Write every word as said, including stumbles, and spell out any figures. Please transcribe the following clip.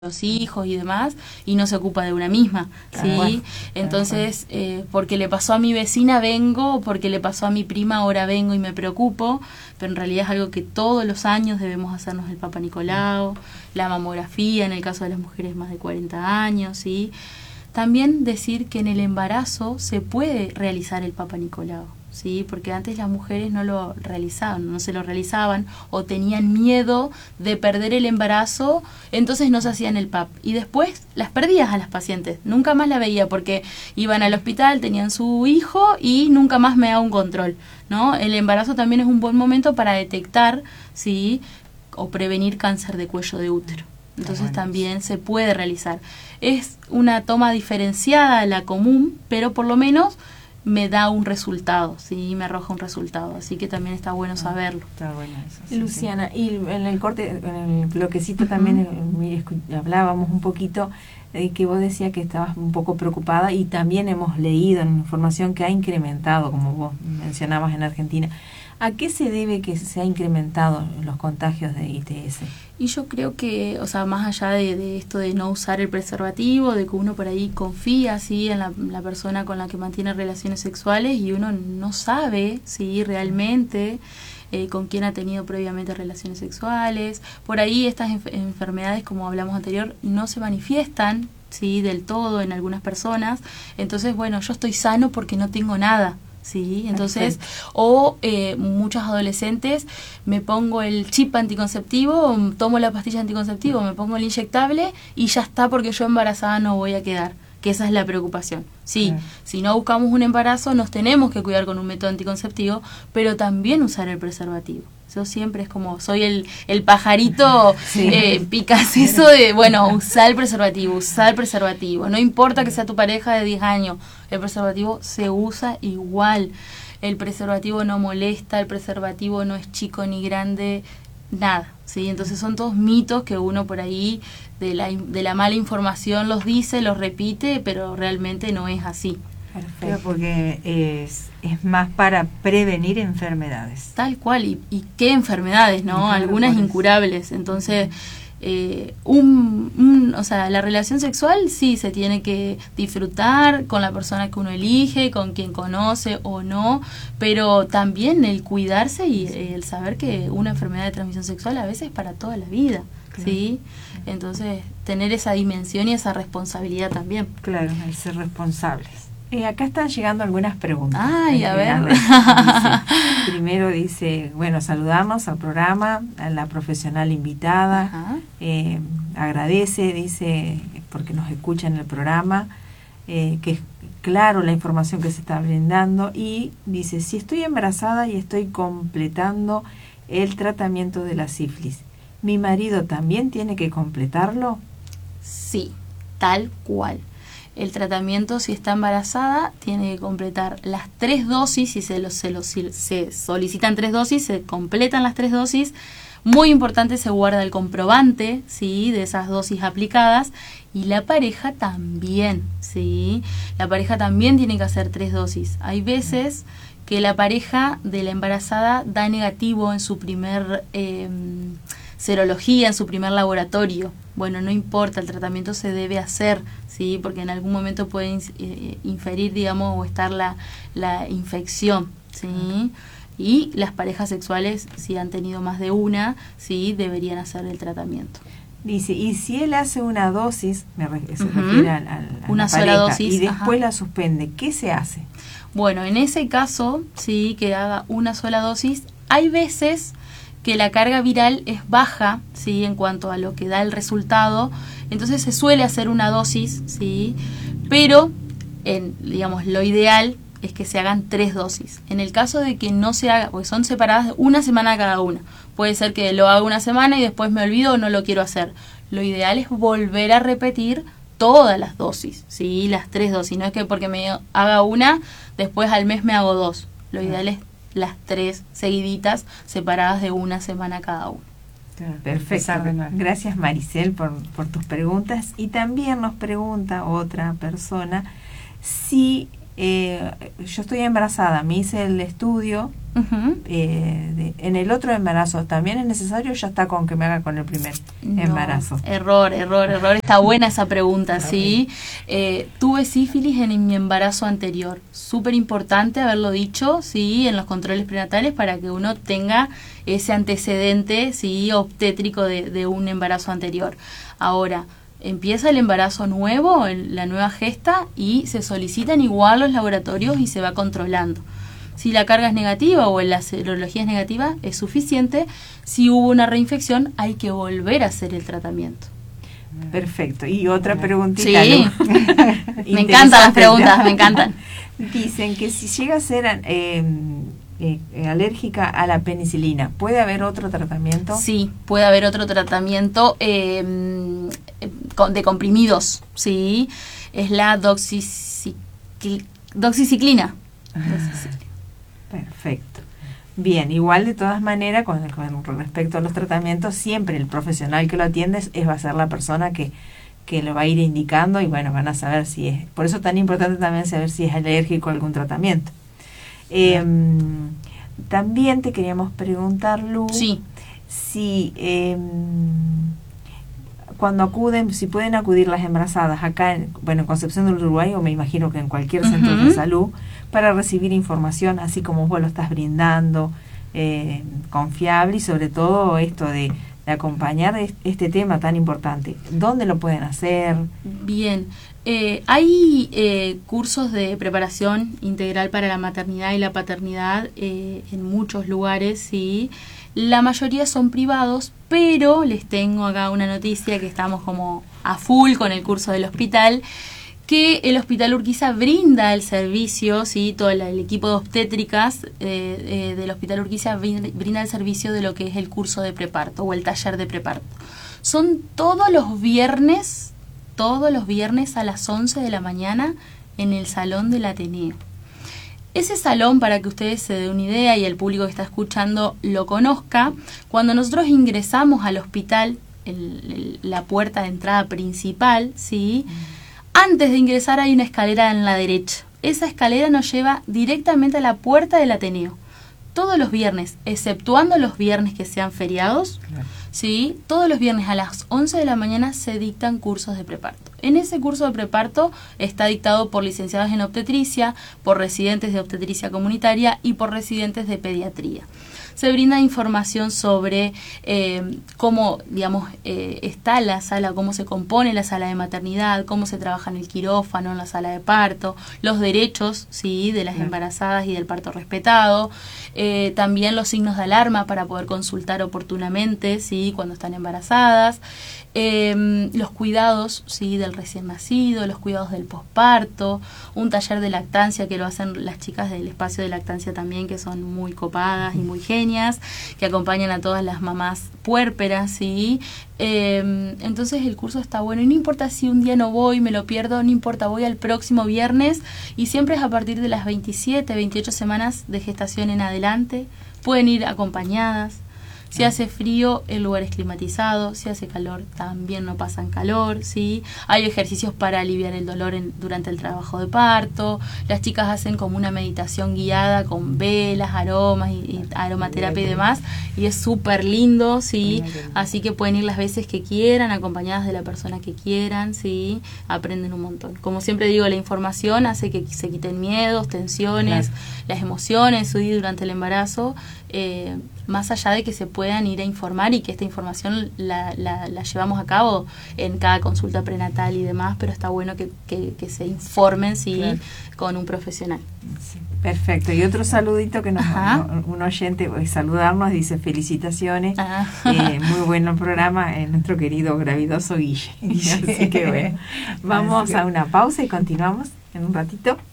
los hijos y demás, y no se ocupa de una misma, ¿sí? Claro, bueno, Entonces, eh, porque le pasó a mi vecina vengo, o porque le pasó a mi prima ahora vengo y me preocupo, pero en realidad es algo que todos los años debemos hacernos el Papa Nicolau, la mamografía en el caso de las mujeres más de cuarenta años, ¿sí? También decir que en el embarazo se puede realizar el Papa Nicolau, ¿sí? Porque antes las mujeres no lo realizaban, no se lo realizaban o tenían miedo de perder el embarazo, entonces no se hacían el P A P. Y después las perdías a las pacientes, nunca más la veía porque iban al hospital, tenían su hijo y nunca más me da un control, ¿no? El embarazo también es un buen momento para detectar, ¿sí? O prevenir cáncer de cuello de útero. Entonces bueno, también se puede realizar. Es una toma diferenciada a la común, pero por lo menos me da un resultado, sí, me arroja un resultado, así que también está bueno saberlo. Está bueno eso. Sí, Luciana, sí. y en el corte, en el bloquecito también eh, hablábamos un poquito de que vos decías que estabas un poco preocupada y también hemos leído en información que ha incrementado, como vos mencionabas en Argentina. ¿A qué se debe que se ha incrementado los contagios de I T S? Y yo creo que, o sea, más allá de, de esto de no usar el preservativo, de que uno por ahí confía, ¿sí? en la, la persona con la que mantiene relaciones sexuales y uno no sabe, ¿sí? realmente eh, con quién ha tenido previamente relaciones sexuales. Por ahí estas enf- enfermedades, como hablamos anterior, no se manifiestan, ¿sí? del todo en algunas personas. Entonces, bueno, yo estoy sano porque no tengo nada. Sí, entonces, perfecto. O eh, muchos adolescentes, me pongo el chip anticonceptivo, tomo la pastilla anticonceptiva, me pongo el inyectable y ya está porque yo embarazada no voy a quedar, que esa es la preocupación. Sí, claro. Si no buscamos un embarazo nos tenemos que cuidar con un método anticonceptivo, pero también usar el preservativo. Yo siempre es como, soy el, el pajarito sí. eh, picaceso de, bueno, usar el preservativo, usar el preservativo. No importa que sea tu pareja de diez años, el preservativo se usa igual. El preservativo no molesta, el preservativo no es chico ni grande, nada, ¿sí? Entonces son todos mitos que uno por ahí de la, de la mala información los dice, los repite, pero realmente no es así. Perfecto, porque es, es más para prevenir enfermedades. Tal cual, y, y qué enfermedades, ¿no? Claro, algunas incurables. Entonces, eh, un, un, o sea, la relación sexual sí se tiene que disfrutar con la persona que uno elige, con quien conoce o no, pero también el cuidarse y el saber que una enfermedad de transmisión sexual a veces es para toda la vida, claro. ¿sí? Entonces, tener esa dimensión y esa responsabilidad también. Claro, el ser responsables. Eh, acá están llegando algunas preguntas. Ay, a ver. Dice, primero dice, bueno, saludamos al programa, a la profesional invitada, eh, agradece, dice, porque nos escucha en el programa, eh, que es claro la información que se está brindando, y dice, si estoy embarazada y estoy completando el tratamiento de la sífilis, ¿mi marido también tiene que completarlo? Sí, tal cual. El tratamiento, si está embarazada, tiene que completar las tres dosis, si se, lo, se, lo, se solicitan tres dosis, se completan las tres dosis. Muy importante, se guarda el comprobante, ¿sí? de esas dosis aplicadas, y la pareja también, ¿sí? La pareja también tiene que hacer tres dosis. Hay veces que la pareja de la embarazada da negativo en su primer eh, serología, en su primer laboratorio. Bueno, no importa, el tratamiento se debe hacer, ¿sí? Porque en algún momento puede eh, inferir, digamos, o estar la, la infección, ¿sí? Y las parejas sexuales, si han tenido más de una, sí, deberían hacer el tratamiento. Dice, y si él hace una dosis, me re, se uh-huh. refiere a, a, a una la sola pareja, dosis, y después ajá. la suspende, ¿qué se hace? Bueno, en ese caso, sí, que haga una sola dosis, hay veces que la carga viral es baja, ¿sí? En cuanto a lo que da el resultado, entonces se suele hacer una dosis, ¿sí? Pero, en, digamos, lo ideal es que se hagan tres dosis. En el caso de que no se haga, porque son separadas una semana cada una, puede ser que lo haga una semana y después me olvido o no lo quiero hacer. Lo ideal es volver a repetir todas las dosis, ¿sí? Las tres dosis, no es que porque me haga una, después al mes me hago dos. Lo ideal es las tres seguiditas, separadas de una semana cada una. Perfecto. Gracias, Maricel, por, por tus preguntas. Y también nos pregunta otra persona si eh, yo estoy embarazada, me hice el estudio, uh-huh. eh, de, en el otro embarazo, ¿también es necesario o ya está con que me haga con el primer no, embarazo? Error, error, error. Está buena esa pregunta, okay. ¿sí? Eh, tuve sífilis en mi embarazo anterior. Súper importante haberlo dicho, ¿sí? En los controles prenatales para que uno tenga ese antecedente, ¿sí? Obstétrico de, de un embarazo anterior. Ahora, empieza el embarazo nuevo, el, la nueva gesta, y se solicitan igual los laboratorios y se va controlando. Si la carga es negativa o la serología es negativa, es suficiente. Si hubo una reinfección, hay que volver a hacer el tratamiento. Perfecto. Y otra preguntita. Sí. Me encantan las preguntas, me encantan. Dicen que si llega a ser eh, eh, alérgica a la penicilina, ¿puede haber otro tratamiento? Sí, puede haber otro tratamiento eh, de comprimidos, ¿sí? Es la doxiciclina. doxiciclina. Perfecto. Bien, igual de todas maneras, con, con respecto a los tratamientos, siempre el profesional que lo atiende es, va a ser la persona que, que lo va a ir indicando y bueno, van a saber si es. Por eso es tan importante también saber si es alérgico a algún tratamiento. Eh, también te queríamos preguntar, Lu, sí. si eh, cuando acuden, si pueden acudir las embarazadas acá, en, bueno, en Concepción del Uruguay, o me imagino que en cualquier centro uh-huh. de salud, para recibir información, así como vos lo estás brindando, eh, confiable, y sobre todo esto de, de acompañar este tema tan importante. ¿Dónde lo pueden hacer? Bien, eh, hay eh, cursos de preparación integral para la maternidad y la paternidad eh, en muchos lugares, sí. La mayoría son privados, pero les tengo acá una noticia que estamos como a full con el curso del hospital, que el Hospital Urquiza brinda el servicio, ¿sí? Todo el, el equipo de obstétricas eh, eh, del Hospital Urquiza brinda el servicio de lo que es el curso de preparto o el taller de preparto. Son todos los viernes, todos los viernes a las once de la mañana en el Salón del Ateneo. Ese salón, para que ustedes se den una idea y el público que está escuchando lo conozca, cuando nosotros ingresamos al hospital, el, el, la puerta de entrada principal, ¿sí? Mm. Antes de ingresar hay una escalera en la derecha. Esa escalera nos lleva directamente a la puerta del Ateneo. Todos los viernes, exceptuando los viernes que sean feriados, claro. ¿sí? Todos los viernes a las once de la mañana se dictan cursos de preparto. En ese curso de preparto está dictado por licenciados en obstetricia, por residentes de obstetricia comunitaria y por residentes de pediatría. Se brinda información sobre eh, cómo, digamos, eh, está la sala, cómo se compone la sala de maternidad, cómo se trabaja en el quirófano, en la sala de parto, los derechos, sí, de las embarazadas y del parto respetado, eh, también los signos de alarma para poder consultar oportunamente, sí, cuando están embarazadas, eh, los cuidados, sí, del recién nacido, los cuidados del posparto, un taller de lactancia que lo hacen las chicas del espacio de lactancia también, que son muy copadas y muy genias, que acompañan a todas las mamás puérperas, ¿sí? Eh, entonces el curso está bueno y no importa si un día no voy, me lo pierdo, no importa, voy al próximo viernes y siempre es a partir de las veintisiete, veintiocho semanas de gestación en adelante, pueden ir acompañadas. Si hace frío, el lugar es climatizado. Si hace calor, también no pasan calor, ¿sí? Hay ejercicios para aliviar el dolor en, durante el trabajo de parto. Las chicas hacen como una meditación guiada con velas, aromas y, y aromaterapia y demás. Y es súper lindo, ¿sí? Así que pueden ir las veces que quieran, acompañadas de la persona que quieran, ¿sí? Aprenden un montón. Como siempre digo, la información hace que se quiten miedos, tensiones, claro. las emociones, ¿sí? Durante el embarazo. Eh, más allá de que se puedan ir a informar y que esta información la, la, la llevamos a cabo en cada consulta prenatal y demás, pero está bueno que, que, que se informen, sí, claro. con un profesional. Sí, perfecto. Y otro saludito que nos, no, un oyente voy a saludarnos, dice felicitaciones, eh, muy bueno el programa, eh, nuestro querido gravidoso Guille. Así que bueno, vamos a una pausa y continuamos en un ratito.